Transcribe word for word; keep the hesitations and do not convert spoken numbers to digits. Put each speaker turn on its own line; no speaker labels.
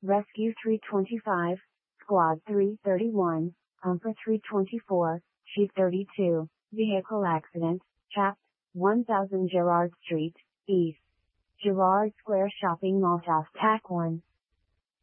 Rescue three twenty-five, Squad three thirty-one, Umper three twenty-four, Chief thirty-two, Vehicle Accident, Chapped, one thousand Gerrard Street, East. Gerrard Square Shopping Mall South Tack one.